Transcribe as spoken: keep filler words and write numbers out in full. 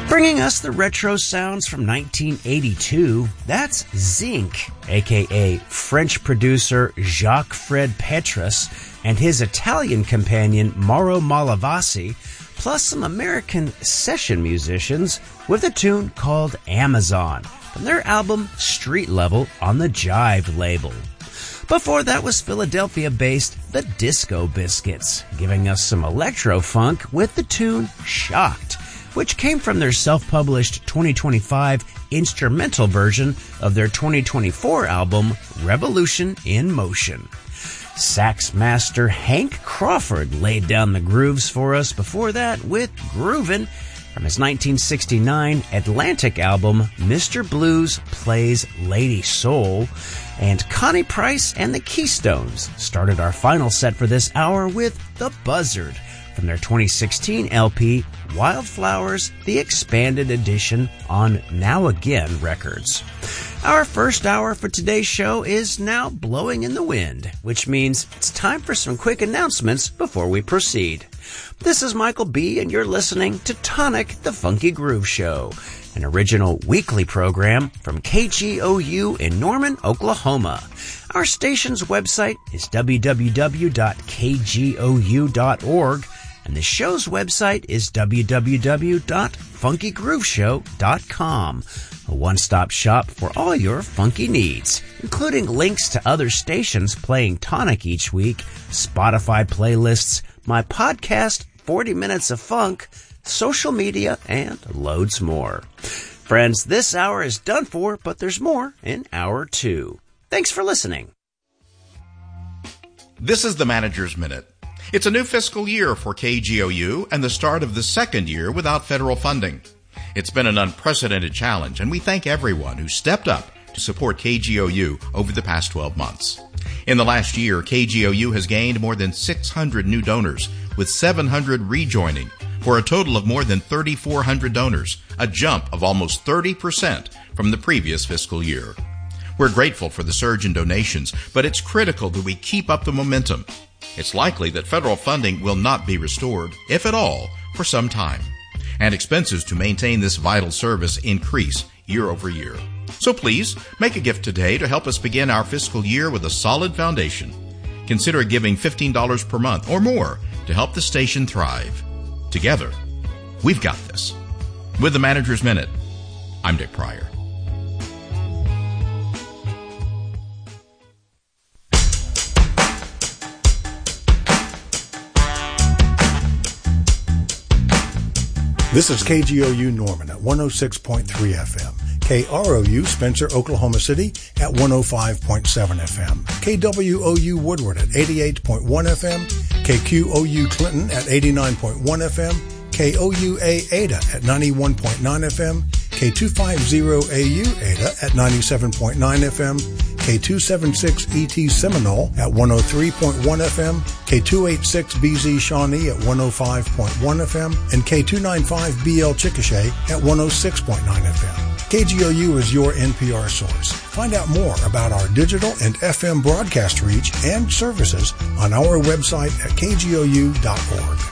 Bringing us the retro sounds from nineteen eighty-two, that's Zinc, aka French producer Jacques-Fred Petrus and his Italian companion Mauro Malavasi, plus some American session musicians with a tune called Amazon from their album Street Level on the Jive label. Before that was Philadelphia-based The Disco Biscuits, giving us some electro-funk with the tune Shocked, which came from their self-published twenty twenty-five instrumental version of their twenty twenty-four album Revolution in Motion. Sax master Hank Crawford laid down the grooves for us before that with Groovin' from his nineteen sixty-nine Atlantic album Mister Blues Plays Lady Soul. And Connie Price and the Keystones started our final set for this hour with The Buzzard from their twenty sixteen L P Wildflowers, the expanded edition on Now Again Records. Our first hour for today's show is now blowing in the wind, which means it's time for some quick announcements before we proceed. This is Michael B., and you're listening to Tonic the Funky Groove Show, an original weekly program from K G O U in Norman, Oklahoma. Our station's website is w w w dot k g o u dot org, and the show's website is w w w dot funky groove show dot com, a one-stop shop for all your funky needs, including links to other stations playing Tonic each week, Spotify playlists, my podcast, forty minutes of Funk, social media, and loads more. Friends, this hour is done for, but there's more in hour two. Thanks for listening. This is the Manager's Minute. It's a new fiscal year for K G O U and the start of the second year without federal funding. It's been an unprecedented challenge, and we thank everyone who stepped up to support K G O U over the past twelve months. In the last year, K G O U has gained more than six hundred new donors, with seven hundred rejoining, for a total of more than three thousand four hundred donors, a jump of almost thirty percent from the previous fiscal year. We're grateful for the surge in donations, but it's critical that we keep up the momentum. It's likely that federal funding will not be restored, if at all, for some time, and expenses to maintain this vital service increase year over year. So please, make a gift today to help us begin our fiscal year with a solid foundation. Consider giving fifteen dollars per month or more to help the station thrive. Together, we've got this. With the Manager's Minute, I'm Dick Pryor. This is K G O U Norman at one oh six point three F M. K R O U Spencer, Oklahoma City at one oh five point seven F M. K W O U Woodward at eighty-eight point one F M. K Q O U Clinton at eighty-nine point one F M. K O U A Ada at ninety-one point nine F M. K two fifty A U Ada at ninety-seven point nine F M. K two seventy-six E T Seminole at one oh three point one F M, K two eighty-six B Z Shawnee at one oh five point one F M, and K two ninety-five B L Chickasha at one oh six point nine F M. K G O U is your N P R source. Find out more about our digital and F M broadcast reach and services on our website at k g o u dot org.